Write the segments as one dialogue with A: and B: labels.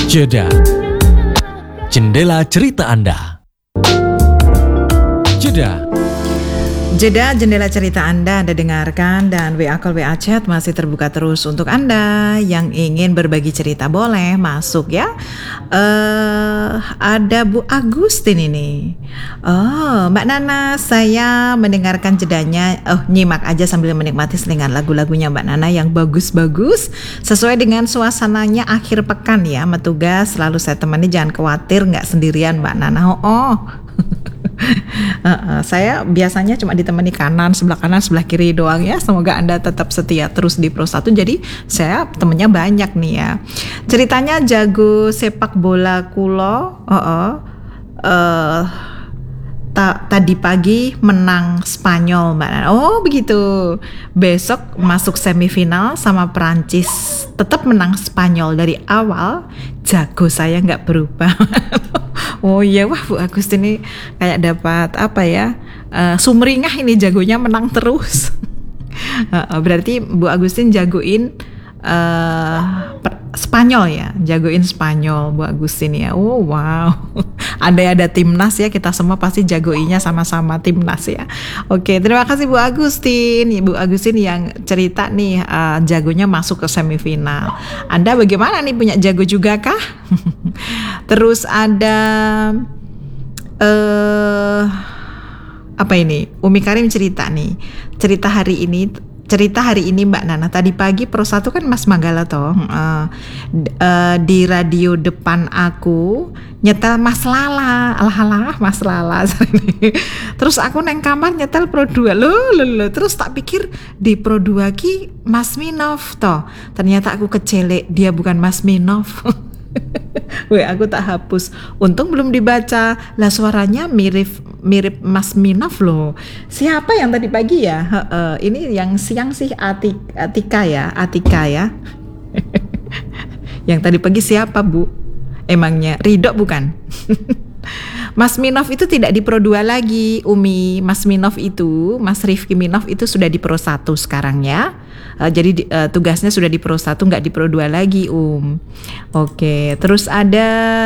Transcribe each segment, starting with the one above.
A: Jeda, jendela cerita Anda. Jeda,
B: jendela cerita Anda dengarkan, dan WA call WA chat masih terbuka terus untuk Anda yang ingin berbagi cerita. Boleh masuk ya. Ada Bu Agustin ini. Oh, Mbak Nana, saya mendengarkan jedanya. Nyimak aja sambil menikmati selingan lagu-lagunya Mbak Nana yang bagus-bagus sesuai dengan suasananya akhir pekan ya. Metugas selalu saya temani, jangan khawatir, nggak sendirian Mbak Nana. Saya biasanya cuma ditemani kanan, sebelah kiri doang ya. Semoga Anda tetap setia terus di Pro 1. Jadi saya temennya banyak nih ya. Ceritanya jago sepak bola kulo. Tadi pagi menang Spanyol Mbak Nana. Oh begitu. Besok masuk semifinal sama Prancis. Tetap menang Spanyol. Dari awal jago saya nggak berubah. Oh iya, wah Bu Agustin ini kayak dapat apa ya, sumringah ini, jagonya menang terus. Berarti Bu Agustin jagoin Spanyol ya, jagoin Spanyol Bu Agustin ya. Oh wow, ada timnas ya, kita semua pasti jagoinnya sama-sama timnas ya. Oke, terima kasih Bu Agustin. Bu Agustin yang cerita nih jagonya masuk ke semifinal. Anda bagaimana nih, punya jago juga kah? Terus ada apa ini? Umi Karim cerita nih. Cerita hari ini Mbak Nana, tadi pagi Pro 1 kan Mas Manggala toh, di radio depan aku nyetel Mas Lala, alah Mas Lala. Terus aku neng kamar nyetel Pro 2, loh. Terus tak pikir di Pro 2 ki Mas Minov toh, ternyata aku kecelek, dia bukan Mas Minov. Aku tak hapus, untung belum dibaca. Lah suaranya mirip Mas Minov loh. Siapa yang tadi pagi ya? Ini yang siang sih Atika ya. Yang tadi pagi siapa Bu? Emangnya Ridho bukan? Mas Minov itu tidak di Pro 2 lagi, Umi. Mas Minov itu, Mas Rifki Minov itu sudah di Pro 1 sekarang ya. Jadi tugasnya sudah di Pro 1, nggak di Pro 2 lagi, Oke, terus ada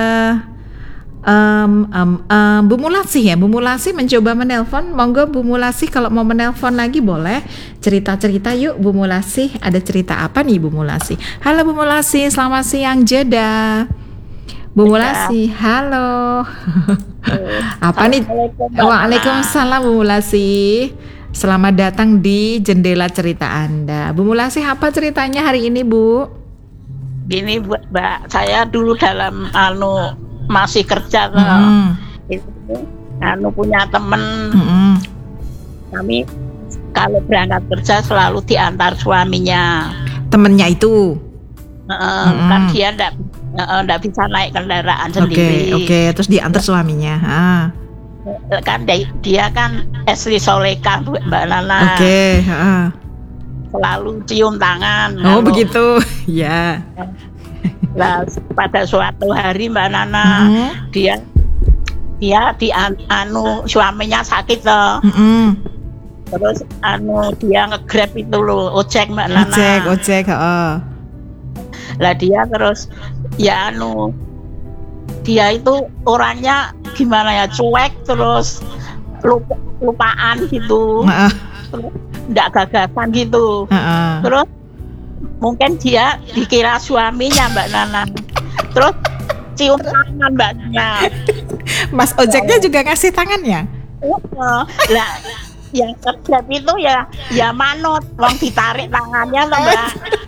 B: Bu Mulasi ya. Bu Mulasi mencoba menelpon. Monggo Bu Mulasi, kalau mau menelpon lagi boleh. Cerita-cerita yuk Bu Mulasi. Ada cerita apa nih Bu Mulasi? Halo Bu Mulasi, selamat siang Jeda. Bu Mulasi, halo. Apa nih? Waalaikumsalam Bu Mulasi. Selamat datang di jendela cerita Anda. Bu Mulasi, apa ceritanya hari ini Bu?
C: Gini Mbak, saya dulu dalam masih kerja itu punya temen. Kami kalau berangkat kerja selalu diantar suaminya.
B: Temennya itu?
C: Kan dia enggak bisa naik kendaraan sendiri.
B: Oke, terus diantar suaminya.
C: Kan dia kan Esli Soleka Mbak Nana.
B: Oke.
C: Selalu cium tangan.
B: Oh begitu, ya.
C: Nah, pada suatu hari Mbak Nana, dia suaminya sakit loh. Terus dia nge-grab itu loh, ojek Mbak Nana.
B: Ojek.
C: Lah dia terus ya dia itu orangnya gimana ya, cuek, terus lupaan gitu, nggak gagasan gitu. Terus mungkin dia dikira suaminya Mbak Nana, terus cium tangan Mbak Nana.
B: Mas ojeknya juga ngasih tangannya?
C: Lah yang kerja itu ya manut, wong ditarik tangannya loh Mbak.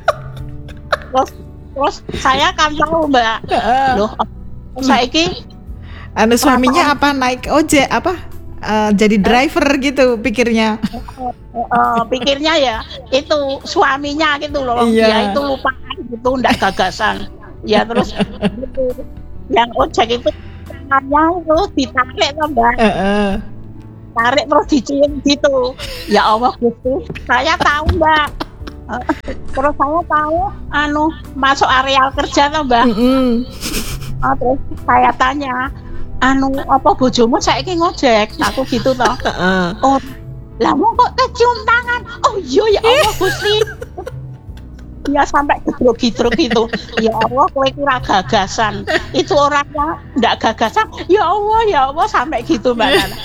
C: Terus saya kan tahu Mbak, loh saiki
B: suaminya apa naik ojek apa jadi driver gitu pikirnya.
C: Pikirnya ya itu suaminya gitu loh. Dia itu lupa gitu, ndak gagasan ya. Terus gitu, yang ojek itu tangannya itu ditarik loh Mbak. Tarik terus dicium gitu. Ya Allah Gusti, saya tahu Mbak. Terus saya tahu masuk areal kerja loh Mbak. Terus saya tanya, apa bojomu saiki ngojek? Aku gitu toh. Oh, lah mau kok cium tangan? Oh iya ya Allah Gusti. Ya sampai gedruk-gedruk gitu. Ya Allah, kowe kira gagasan. Itu orangnya ndak gagasan. Ya Allah sampai gitu Mbak Nana.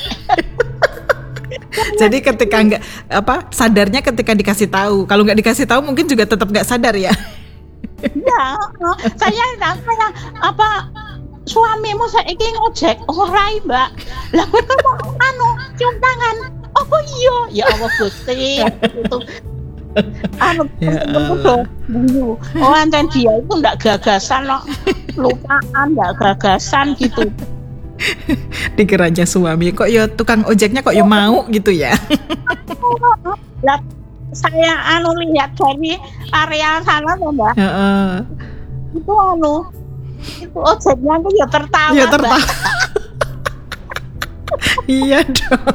B: Jadi ketika nggak sadarnya ketika dikasih tahu. Kalau nggak dikasih tahu mungkin juga tetap nggak sadar ya.
C: Ya, saya suamimu saiki ngojek ora Mbak. Lah kowe kok cium tangan. Oh iya, ya Allah Gusti. Itu bunyu. Oh anten dia itu ndak gagasan loh. Lupaan ndak gagasan gitu.
B: Dikiranya suami kok ya tukang ojeknya kok ya mau gitu ya.
C: Lah saya lihat dari area sana loh Mbak. Itu itu ojeknya tuh ya tertawa.
B: Ya tertawa. Iya dong.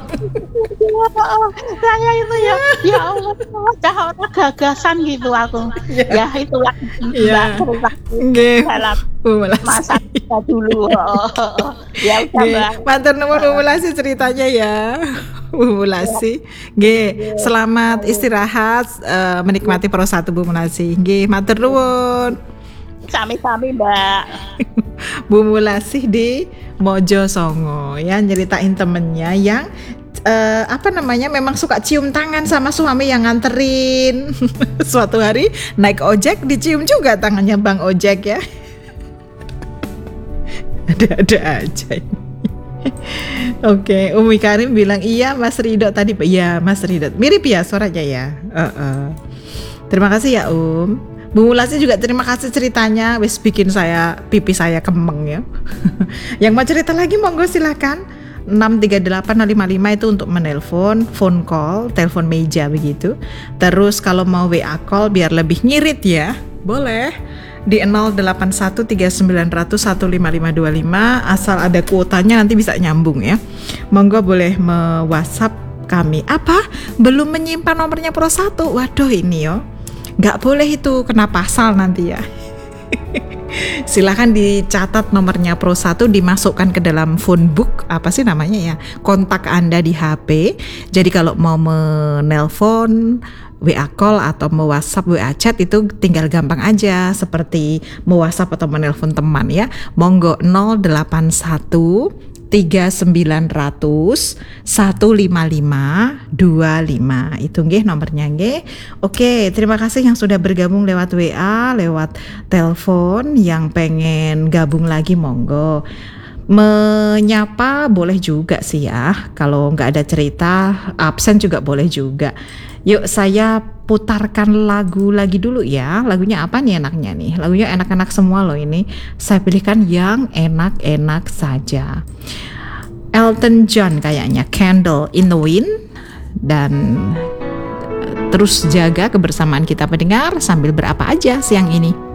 C: Saya itu ya Allah, orang gagasan gitu aku. Ya itulah Mbak cerita dalam masa kita dulu. Ya udah Mbak.
B: Matur nuwun Bu Mulasi ceritanya ya. Bu Mulasi. Nggih, selamat istirahat, menikmati Pro 1 Bu Mulasi. Nggih, matur nuwun.
C: Sami-sami Mbak.
B: Bu Mulasi di Mojo Songo ya, nyeritain temennya yang memang suka cium tangan sama suami yang nganterin. Suatu hari naik ojek dicium juga tangannya Bang Ojek ya. Ada-ada aja ini. Oke, Umi Karim bilang iya Mas Ridho tadi. Iya Mas Ridho, mirip ya suaranya ya. Terima kasih ya Bu Mulasi juga terima kasih ceritanya, wis bikin pipi saya kemeng ya. Yang mau cerita lagi monggo silakan. 63855 itu untuk menelpon, phone call, telepon meja begitu. Terus kalau mau WA call biar lebih ngirit ya, boleh di 081390015525 asal ada kuotanya nanti bisa nyambung ya. Monggo boleh me-WhatsApp kami. Apa? Belum menyimpan nomornya Pro 1? Waduh ini yo. Nggak boleh itu, kena pasal nanti ya. Silahkan dicatat nomornya Pro 1, dimasukkan ke dalam phone book, apa sih namanya ya, kontak Anda di HP. Jadi kalau mau menelpon, WA call atau mau WhatsApp, WA chat itu tinggal gampang aja seperti mau WhatsApp atau menelpon teman ya. Monggo 081 3900 155 25 itu nggih nomornya nggih. Oke, terima kasih yang sudah bergabung lewat WA, lewat telepon. Yang pengen gabung lagi monggo. Menyapa boleh juga sih ya. Kalau nggak ada cerita, absen juga boleh juga. Yuk saya putarkan lagu lagi dulu ya. Lagunya apa nih enaknya nih? Lagunya enak-enak semua loh ini. Saya pilihkan yang enak-enak saja. Elton John kayaknya, Candle in the Wind. Dan terus jaga kebersamaan kita pendengar sambil berapa aja siang ini.